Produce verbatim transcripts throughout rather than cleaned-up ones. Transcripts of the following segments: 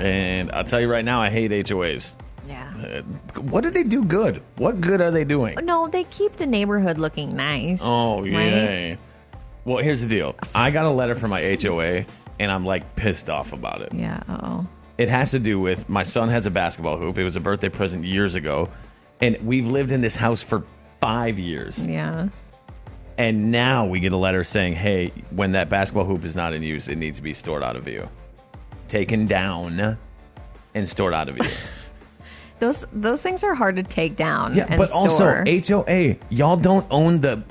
And I'll tell you right now, I hate H O As. Yeah. Uh, what do they do good? What good are they doing? No, they keep the neighborhood looking nice. Oh, right? yay. Well, here's the deal. I got a letter from my H O A, and I'm, like, pissed off about it. Yeah, uh-oh. It has to do with my son has a basketball hoop. It was a birthday present years ago, and we've lived in this house for five years. Yeah. And now we get a letter saying, hey, when that basketball hoop is not in use, it needs to be stored out of view. Taken down and stored out of view. Those those things are hard to take down Yeah, and but store. also, H O A, y'all don't own the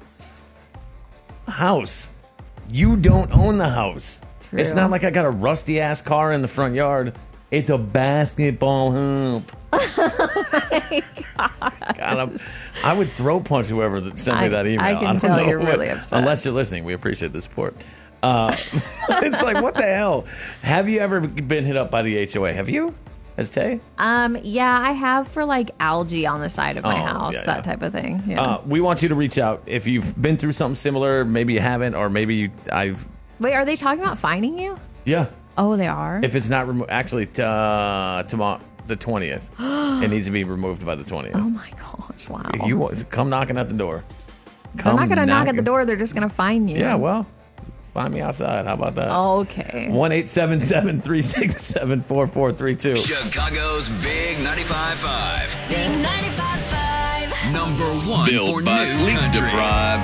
house. You don't own the house. True. It's not like I got a rusty-ass car in the front yard. It's a basketball hoop. Oh, my God. God, I'm, I would throat punch whoever that sent me I- that email. I can don't tell know you're what- really upset. Unless you're listening, we appreciate the support. Uh, it's like, what the hell? Have you ever been hit up by the H O A? Have you? Has Tay? Um, yeah, I have for like algae on the side of my Oh, house, yeah, that yeah. type of thing. Yeah. Uh, we want you to reach out if you've been through something similar. Maybe you haven't, or maybe you, I've. Wait, are they talking about finding you? Yeah. Oh, they are? If it's not removed, actually, t- uh, tomorrow, the twentieth, it needs to be removed by the twentieth. Oh, my gosh. Wow. If you want, come knocking at the door. They're Come not going to knock at the knocking- door. They're just going to find you. Yeah, well, find me outside. How about that? Okay. one eight seven seven, three six seven, four four three two. Chicago's Big ninety-five point five. Big ninety-five point five. Number one Built for by new sleep country. deprived